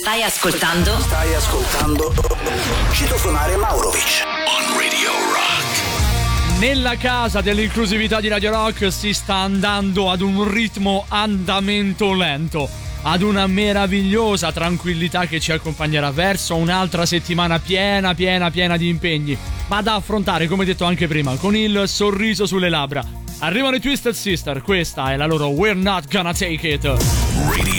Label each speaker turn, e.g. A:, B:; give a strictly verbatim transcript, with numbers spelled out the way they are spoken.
A: Stai ascoltando?
B: Stai ascoltando Citofonare Maurovic on Radio Rock.
C: Nella casa dell'inclusività di Radio Rock si sta andando ad un ritmo andamento lento, ad una meravigliosa tranquillità che ci accompagnerà verso un'altra settimana piena, piena, piena di impegni, ma da affrontare, come detto anche prima, con il sorriso sulle labbra. Arrivano i Twisted Sister, questa è la loro We're Not Gonna Take It.
B: Radio